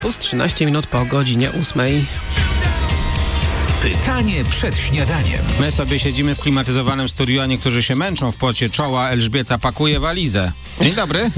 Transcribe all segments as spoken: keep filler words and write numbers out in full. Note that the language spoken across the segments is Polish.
Plus trzynaście minut po godzinie ósmej. Pytanie przed śniadaniem. My sobie siedzimy w klimatyzowanym studiu, a niektórzy się męczą w pocie czoła. Elżbieta pakuje walizę. Dzień dobry.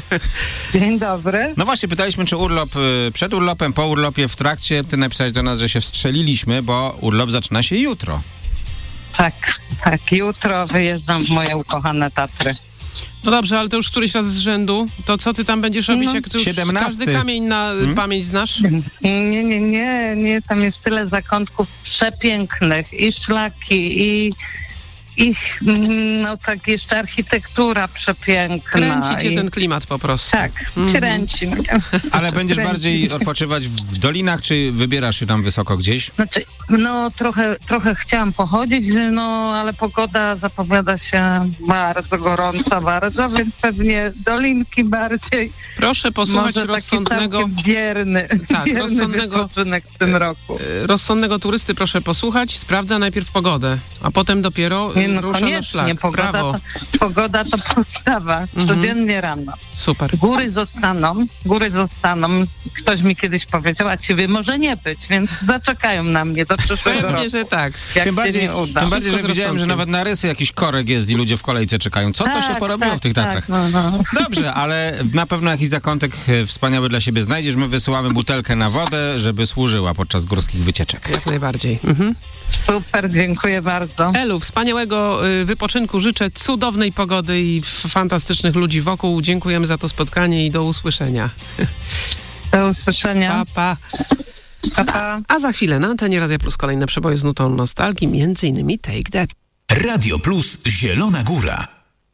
Dzień dobry. No właśnie, pytaliśmy, czy urlop przed urlopem, po urlopie, w trakcie. Ty napisałeś do nas, że się wstrzeliliśmy, bo urlop zaczyna się jutro. Tak, tak. Jutro wyjeżdżam w moje ukochane Tatry. No dobrze, ale to już któryś raz z rzędu. To co ty tam będziesz robić, No, jak ty już siedemnasty. każdy kamień na hmm? pamięć znasz? Nie, nie, nie, nie. Tam jest tyle zakątków przepięknych i szlaki, i, i no tak jeszcze architektura przepiękna. Kręci cię i... ten klimat po prostu. Tak, Mhm. kręci mnie. Ale będziesz Kręci. bardziej odpoczywać w dolinach, czy wybierasz się tam wysoko gdzieś? Znaczy, no trochę, trochę chciałam pochodzić, no ale pogoda zapowiada się bardzo gorąca, bardzo, więc pewnie dolinki bardziej. Proszę posłuchać Może rozsądnego... taki całkiem bierny, Tak, bierny rozsądnego- wypoczynek w tym roku. e, Rozsądnego turysty proszę posłuchać, sprawdza najpierw pogodę, a potem dopiero Nie, no rusza na koniecznie, szlak. pogoda Brawo. to, pogoda to podstawa, codziennie rano. Super. Góry zostaną, góry zostaną. Ktoś mi kiedyś powiedział, a ciebie może nie być, więc zaczekają na mnie do przyszłego roku. Pewnie, że tak. Jak Tym się bardziej, nie uda. tym bardziej, że Wszystko z widziałem, że rozsądkiem. nawet na rysy jakiś korek jest i ludzie w kolejce czekają. Co to się Tak, porobiło tak, w tych tak, Tatrach? no, no. Dobrze, ale na pewno jakiś zakątek e, wspaniały dla siebie znajdziesz. My wysyłamy butelkę na wodę, żeby służyła podczas górskich wycieczek. Jak najbardziej. Mhm. Super, dziękuję bardzo. Elu, wspaniałego y, wypoczynku, życzę cudownej pogody i f- fantastycznych ludzi wokół. Dziękujemy za to spotkanie i do usłyszenia. Do usłyszenia. Pa, pa. Pa, pa. A za chwilę na antenie Radia Plus kolejne przeboje z nutą nostalgii, między innymi Take That. Radio Plus Zielona Góra.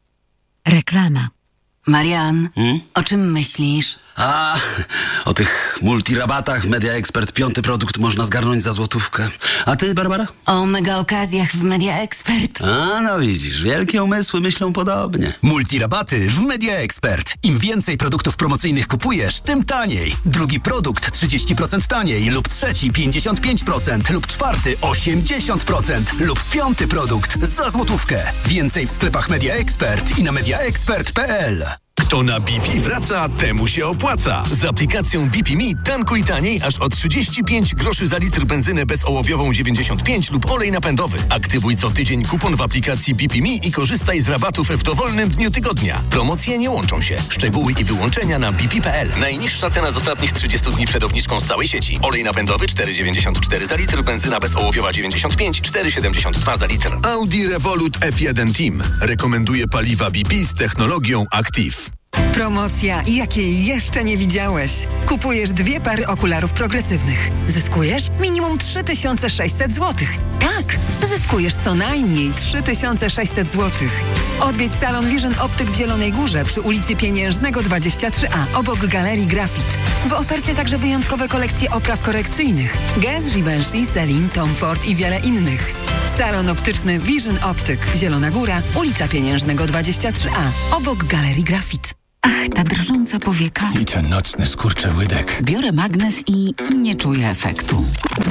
Reklama. Marian, Hmm? o czym myślisz? A, o tych multirabatach Media Expert, piąty produkt można zgarnąć za złotówkę. A ty, Barbara? O mega okazjach w Media Expert. A, no widzisz, wielkie umysły myślą podobnie. Multirabaty w Media Expert. Im więcej produktów promocyjnych kupujesz, tym taniej. Drugi produkt trzydzieści procent taniej lub trzeci pięćdziesiąt pięć procent lub czwarty osiemdziesiąt procent lub piąty produkt za złotówkę. Więcej w sklepach Media Expert i na mediaexpert kropka p l. Kto na B P wraca, temu się opłaca. Z aplikacją B P Me tankuj taniej aż o trzydzieści pięć groszy za litr benzynę bezołowiową dziewięćdziesiąt pięć lub olej napędowy. Aktywuj co tydzień kupon w aplikacji B P Me i korzystaj z rabatów w dowolnym dniu tygodnia. Promocje nie łączą się. Szczegóły i wyłączenia na b p kropka p l. Najniższa cena z ostatnich trzydziestu dni przed obniżką z całej sieci. Olej napędowy cztery dziewięćdziesiąt cztery za litr, benzyna bezołowiowa dziewięćdziesiąt pięć, cztery siedemdziesiąt dwa za litr. Audi Revolut F jeden Team rekomenduje paliwa B P z technologią Active. Promocja, jakiej jeszcze nie widziałeś. Kupujesz dwie pary okularów progresywnych. Zyskujesz minimum trzy tysiące sześćset złotych. Tak, zyskujesz co najmniej trzy tysiące sześćset złotych. Odwiedź salon Vision Optyk w Zielonej Górze przy ulicy Pieniężnego dwadzieścia trzy a, obok Galerii Grafit. W ofercie także wyjątkowe kolekcje opraw korekcyjnych. Guess, Givenchy, Celine, Tom Ford i wiele innych. Salon optyczny Vision Optyk, Zielona Góra, ulica Pieniężnego dwadzieścia trzy a, obok Galerii Grafit. Ach, ta drżąca powieka. I ten nocny skurczy łydek. Biorę magnes i nie czuję efektu.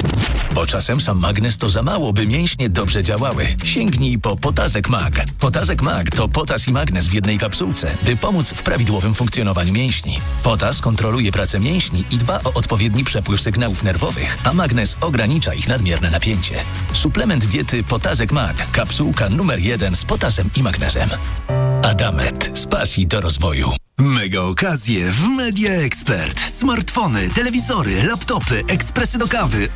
Bo czasem sam magnes to za mało, by mięśnie dobrze działały. Sięgnij po Potazek Mag. Potazek Mag to potas i magnes w jednej kapsułce, by pomóc w prawidłowym funkcjonowaniu mięśni. Potas kontroluje pracę mięśni i dba o odpowiedni przepływ sygnałów nerwowych, a magnes ogranicza ich nadmierne napięcie. Suplement diety Potazek Mag. Kapsułka numer jeden z potasem i magnezem. Adamet. Z pasji do rozwoju. Mega okazje w Media Expert. Smartfony, telewizory, laptopy, ekspresy do kawy,